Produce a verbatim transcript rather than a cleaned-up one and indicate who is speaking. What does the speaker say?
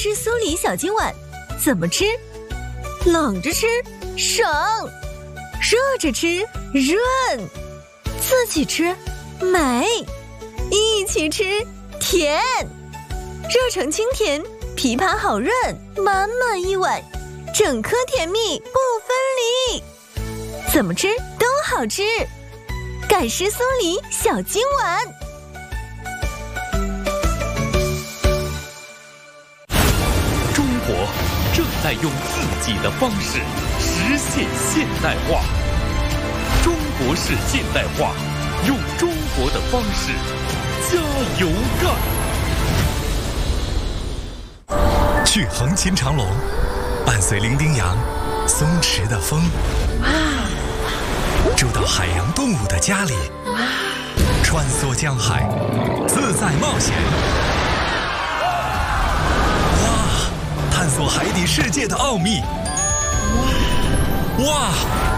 Speaker 1: 湿酥梨小金碗，怎么吃？冷着吃省，热着吃润，自己吃美，一起吃甜。热成清甜，枇杷好润，满满一碗，整颗甜蜜不分离。怎么吃都好吃，盖湿酥梨小金碗。
Speaker 2: 中国正在用自己的方式实现现代化。中国式现代化，用中国的方式加油干！去横琴长隆，伴随伶仃羊、松弛的风，住到海洋动物的家里，穿梭江海，自在冒险。哇！探索海底世界的奥秘。哇！